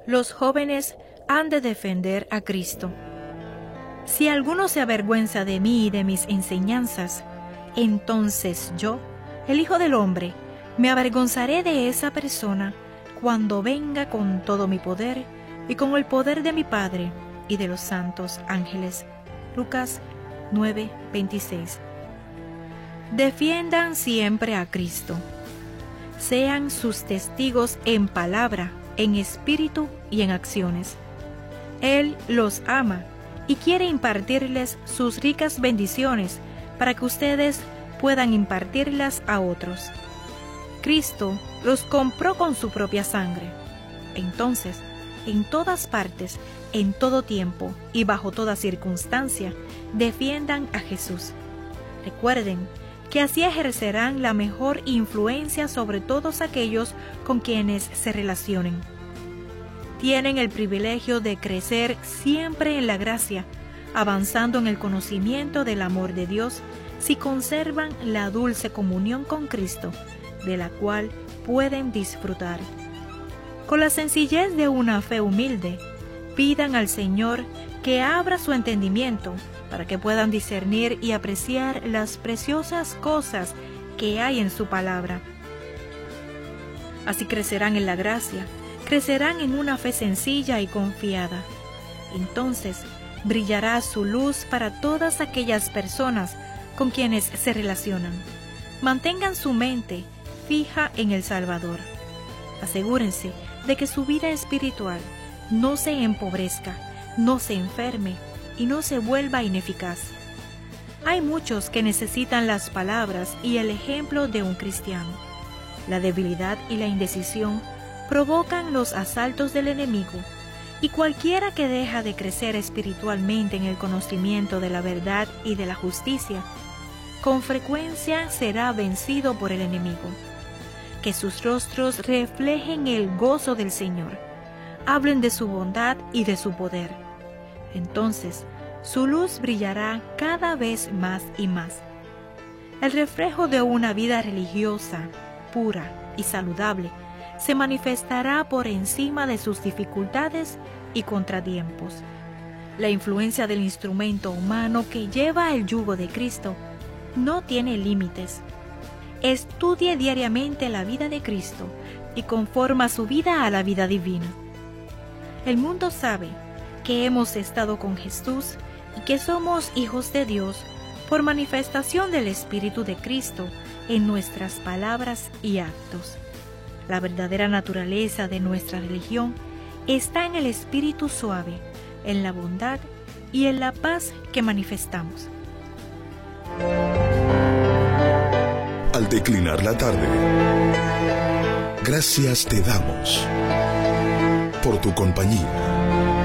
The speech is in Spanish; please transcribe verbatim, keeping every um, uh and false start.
Los jóvenes han de defender a Cristo. Si alguno se avergüenza de mí y de mis enseñanzas, entonces yo, el Hijo del Hombre, me avergonzaré de esa persona cuando venga con todo mi poder y con el poder de mi Padre y de los santos ángeles. Lucas nueve, veintiséis. Defiendan siempre a Cristo. Sean sus testigos en palabra, en espíritu y en acciones. Él los ama y quiere impartirles sus ricas bendiciones para que ustedes puedan impartirlas a otros. Cristo los compró con su propia sangre. Entonces, en todas partes, en todo tiempo y bajo toda circunstancia, defiendan a Jesús. Recuerden que así ejercerán la mejor influencia sobre todos aquellos con quienes se relacionen. Tienen el privilegio de crecer siempre en la gracia, avanzando en el conocimiento del amor de Dios, si conservan la dulce comunión con Cristo, de la cual pueden disfrutar. Con la sencillez de una fe humilde, pidan al Señor que abra su entendimiento para que puedan discernir y apreciar las preciosas cosas que hay en su palabra. Así crecerán en la gracia, crecerán en una fe sencilla y confiada. Entonces brillará su luz para todas aquellas personas con quienes se relacionan. Mantengan su mente fija en el Salvador. Asegúrense de que su vida espiritual no se empobrezca, no se enferme y no se vuelva ineficaz. Hay muchos que necesitan las palabras y el ejemplo de un cristiano. La debilidad y la indecisión provocan los asaltos del enemigo, y cualquiera que deja de crecer espiritualmente en el conocimiento de la verdad y de la justicia, con frecuencia será vencido por el enemigo. Que sus rostros reflejen el gozo del Señor, hablen de su bondad y de su poder. Entonces, su luz brillará cada vez más y más. El reflejo de una vida religiosa, pura y saludable se manifestará por encima de sus dificultades y contratiempos. La influencia del instrumento humano que lleva el yugo de Cristo no tiene límites. Estudie diariamente la vida de Cristo y conforma su vida a la vida divina. El mundo sabe que hemos estado con Jesús y que somos hijos de Dios por manifestación del Espíritu de Cristo en nuestras palabras y actos. La verdadera naturaleza de nuestra religión está en el espíritu suave, en la bondad y en la paz que manifestamos. Al declinar la tarde, gracias te damos por tu compañía.